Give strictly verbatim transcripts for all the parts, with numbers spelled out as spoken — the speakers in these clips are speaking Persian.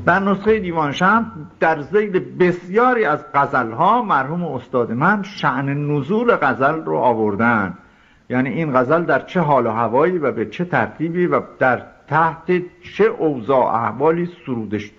در نسخه دیوان شمس در ذیل بسیاری از غزلها مرحوم استاد من شأن نزول غزل رو آوردن، یعنی این غزل در چه حال و هوایی و به چه ترتیبی و در تحت چه اوضاع احوالی سروده شد.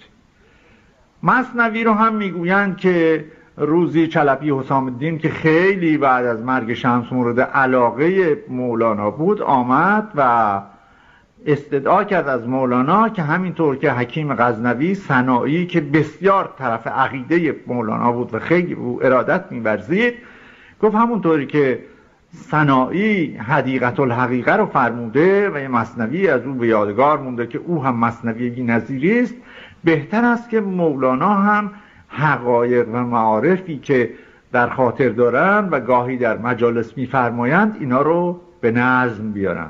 مثنوی رو هم میگویند که روزی چلپی حسام الدین که خیلی بعد از مرگ شمس مورد علاقه مولانا بود آمد و استدعا کرد از مولانا که همینطور که حکیم غزنوی سنایی که بسیار طرف عقیده مولانا بود و خیلی او ارادت می‌ورزید، گفت همونطوری که سنایی حدیقت الحقیقه رو فرموده و یه مثنوی از او به یادگار مونده که او هم مثنوی بی‌نظیری است، بهتر است که مولانا هم حقایق و معارفی که در خاطر دارن و گاهی در مجالس می‌فرمایند اینا رو به نظم بیارن.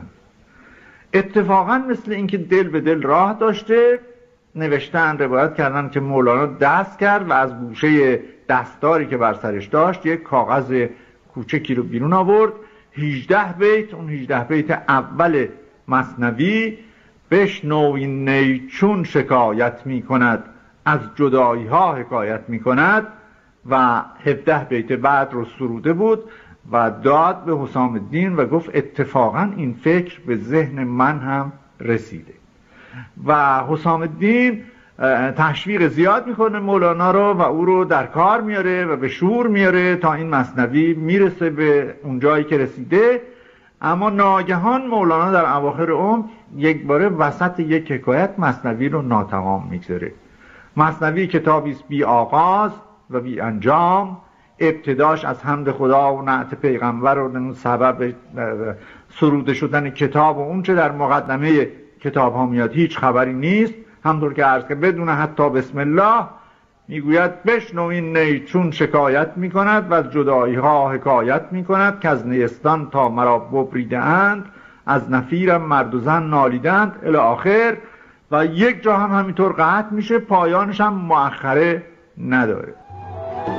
اتفاقا مثل اینکه دل به دل راه داشته، نوشتن روایت کردن که مولانا دست کرد و از گوشه دستاری که بر سرش داشت یک کاغذ کوچکی رو بیرون آورد، هجده بیت، اون هجده بیت اول مثنوی بشنو این نی چون شکایت می کند از جدایی ها حکایت می کند و هفده بیت بعد رو سروده بود و داد به حسام الدین و گفت اتفاقا این فکر به ذهن من هم رسیده و حسام الدین تشویق زیاد میکنه مولانا رو و او رو در کار میاره و به شور میاره تا این مثنوی میرسه به اون جایی که رسیده. اما ناگهان مولانا در اواخر عمر یک باره وسط یک حکایت مثنوی رو ناتمام میگذاره. مثنوی کتابی است بی آغاز و بی انجام، ابتداش از حمد خدا و نعت پیغمبر و سبب سروده شدن کتاب و اون چه در مقدمه کتاب ها میاد هیچ خبری نیست. همطور که عرض که بدون حتی بسم الله میگوید بشنو این نی چون شکایت میکند و از جدایی ها حکایت میکند که از نیستان تا مرا ببریده اند، از نفیرم مرد و زن نالیدند الی آخر و یک جا هم همینطور قطع میشه، پایانش هم مؤخره نداره.